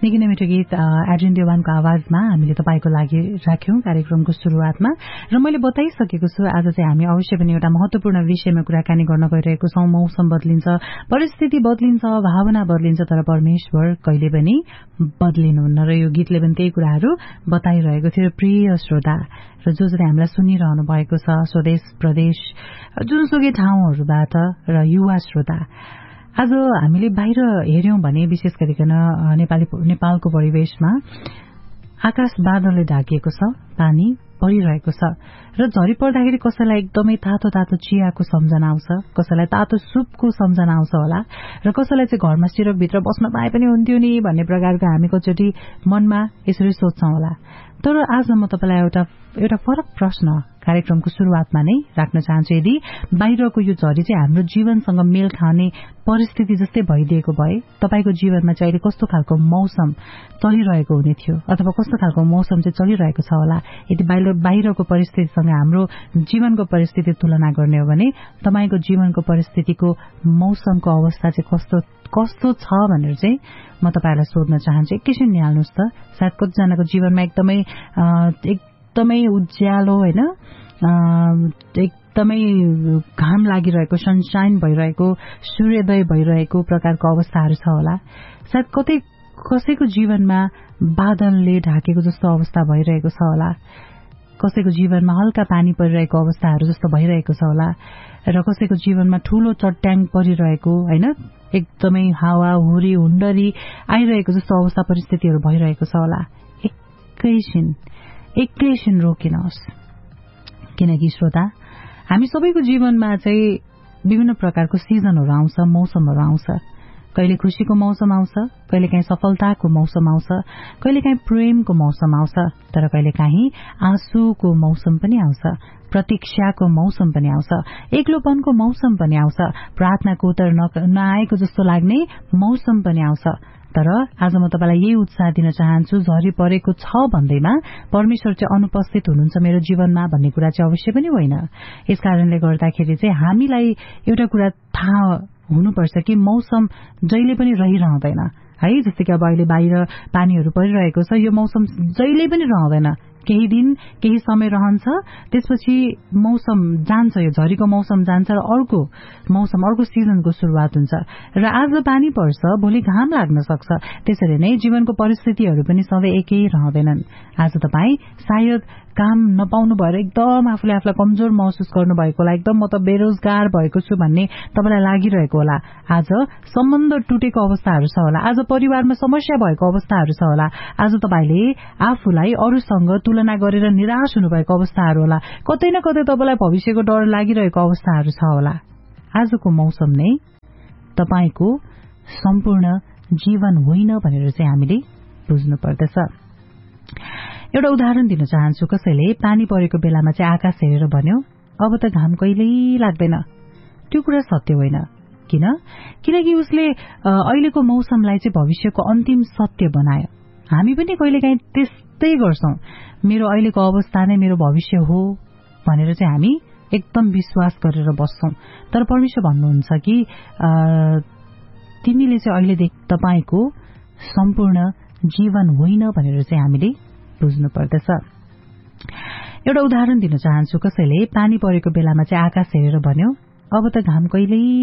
निकै नै मिठो गीत एड्रिन देवानको आवाजमा हामीले तपाईको लागि राख्यौं कार्यक्रमको शुरूआतमा र मैले बताइसकेको छु आज चाहिँ हामी अवश्य पनि एउटा महत्वपूर्ण विषयमा कुराकानी गर्न गइरहेको छौं। मौसम बदलिन्छ, परिस्थिति बदलिन्छ, भावना बदलिन्छ, तर परमेश्वर कहिले पनि बदलिनुहुन्न र यो गीतले पनि त्यही कुराहरू बताइरहेको थियो। प्रिय श्रोता र जो जसले हामीलाई सुनिरहनु भएको छ स्वदेश प्रदेश जुनसुकै ठाउँहरूबाट र युवा श्रोता, आज हामीले बाहिर हेर्यौं भने विशेष गरिकन नेपालको परिवेशमा आकाश बादलले ढाकिएको छ, पानी परिरहेको छ र झरी पर्दाखेरि कसैलाई एकदमै तातो तातो चियाको सम्झना आउँछ, कसैलाई तातो सुपको सम्झना आउँछ होला र कसैलाई चाहिँ घरमा सिरकभित्र बस्न पाए पनि हुन्थ्यो नि भन्ने प्रकारको हामी कचोटि मनमा यसरी सोच्छौं होला। तर आज म तपाईलाई एउटा फरक प्रश्न कार्यक्रमको शुरूआतमा नै राख्न चाहन्छु। यदि बाहिरको यो झरी चाहिँ हाम्रो जीवनसँग मेल खाने परिस्थिति जस्तै भइदिएको भए तपाईको जीवनमा चाहिँ अहिले कस्तो खालको मौसम चलिरहेको हुने थियो अथवा कस्तो खालको मौसम चाहिँ चलिरहेको छ होला? यदि बाहिरको परिस्थितिसँग हाम्रो जीवनको परिस्थिति तुलना गर्ने हो भने तपाईको जीवनको परिस्थितिको मौसमको अवस्था चाहिँ कस्तो छ भनेर चाहिँ म तपाईलाई सोध्न चाहन्छु। एकैछिन निहाल्नुस् त, सायद कतिजनाको जीवनमा एकदमै उज्यालो हैन, एकदमै घाम लागिरहेको, सनशाइन भइरहेको, सूर्योदय भइरहेको प्रकारको अवस्थाहरू छ होला। सायद कसैको जीवनमा बादलले ढाकेको जस्तो अवस्था भइरहेको छ होला, कसैको जीवनमा हल्का पानी परिरहेको अवस्थाहरू जस्तो भइरहेको छ होला र कसैको जीवनमा ठूलो चट्याङ परिरहेको हैन, एकदमै हावा हुरी हुण्डरी आइरहेको जस्तो अवस्था परिस्थितिहरू भइरहेको छ होला। एकैछिन रोकिनुहोस्, किनकि श्रोता हामी सबैको जीवनमा चाहिँ विभिन्न प्रकारको सिजनहरू आउँछ, मौसमहरू आउँछ। कहिले खुशीको मौसम आउँछ, कहिलेकाहीँ सफलताको मौसम आउँछ, कहिलेकाहीँ प्रेमको मौसम आउँछ, तर कहिलेकाहीँ आँसुको मौसम पनि आउँछ, प्रतीक्षाको मौसम पनि आउँछ, एक्लोपनको मौसम पनि आउँछ, प्रार्थनाको उत्तर नआएको जस्तो लाग्ने मौसम पनि आउँछ। तर आज म तपाईलाई यही उत्साह दिन चाहन्छु, झरी परेको छ भन्दैमा परमेश्वर चाहिँ अनुपस्थित हुनुहुन्छ मेरो जीवनमा भन्ने कुरा चाहिँ अवश्य पनि होइन। यसकारणले गर्दाखेरि चाहिँ हामीलाई एउटा कुरा थाहा हुनुपर्छ कि मौसम जहिले पनि रहिरहँदैन है। जस्तै कि अब अहिले बाहिर पानीहरू परिरहेको छ, यो मौसम जहिले पनि रहँदैन, केही दिन केही समय रहन्छ, त्यसपछि मौसम जान्छ, यो झरीको मौसम जान्छ र अर्को मौसम, अर्को सिजनको शुरूआत हुन्छ र आज पानी पर्छ, भोलि घाम लाग्न सक्छ। त्यसरी नै जीवनको परिस्थितिहरू पनि सधैँ एकै रहँदैनन्। आज तपाई सायद काम नपाउनु भएर एकदम आफूलाई कमजोर महसुस गर्नुभएको होला, एकदम म त बेरोजगार भएको छु भन्ने तपाईलाई लागिरहेको होला। आज सम्बन्ध टुटेको अवस्थाहरू छ होला, आज परिवारमा समस्या भएको अवस्थाहरू छ होला, आज तपाईले आफूलाई अरूसँग तुलना गरेर निराश हुनुभएको अवस्थाहरू होला, कतै न कतै तपाईलाई भविष्यको डर लागिरहेको अवस्थाहरू छ होला। आजको मौसम नै तपाईको सम्पूर्ण जीवन होइन भनेर चाहिँ हामीले बुझ्नु पर्दछ। एउटा उदाहरण दिन चाहन्छु। कसैले पानी परेको बेलामा चाहिँ आकाश हेरेर भन्यो, अब त घाम कहिल्यै लाग्दैन। त्यो कुरा सत्य होइन। किनकि उसले अहिलेको मौसमलाई चाहिँ भविष्यको अन्तिम सत्य बनायो। हामी पनि कहिलेकाहीँ त्यस्तै गर्छौं, मेरो अहिलेको अवस्था नै मेरो भविष्य हो भनेर चाहिँ हामी एकदम विश्वास गरेर बस्छौं। तर परमेश्वर भन्नुहुन्छ कि तिमीले चाहिँ अहिले तपाईको सम्पूर्ण जीवन होइन भनेर चाहिँ हामीले बुझ्नु पर्दछ। एउटा उदाहरण दिन चाहन्छु। कसैले पानी परेको बेलामा चाहिँ आकाश हेरेर भन्यो, अब त घाम कहिल्यै